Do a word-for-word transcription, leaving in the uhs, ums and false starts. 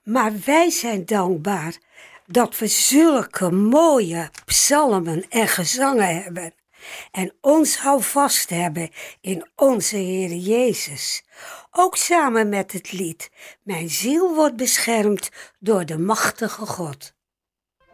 Maar wij zijn dankbaar dat we zulke mooie psalmen en gezangen hebben. En ons houvast hebben in onze Heer Jezus. Ook samen met het lied: Mijn ziel wordt beschermd door de machtige God.